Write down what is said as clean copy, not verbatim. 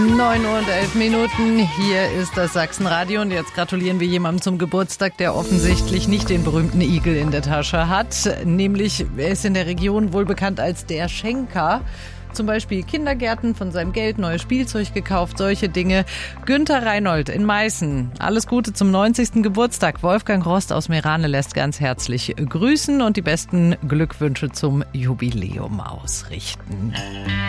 9:11. Hier ist das Sachsenradio und jetzt gratulieren wir jemandem zum Geburtstag, der offensichtlich nicht den berühmten Igel in der Tasche hat. Nämlich, er ist in der Region wohl bekannt als der Schenker. Zum Beispiel Kindergärten, von seinem Geld neues Spielzeug gekauft, solche Dinge. Günther Reinhold in Meißen. Alles Gute zum 90. Geburtstag. Wolfgang Rost aus Meerane lässt ganz herzlich grüßen und die besten Glückwünsche zum Jubiläum ausrichten.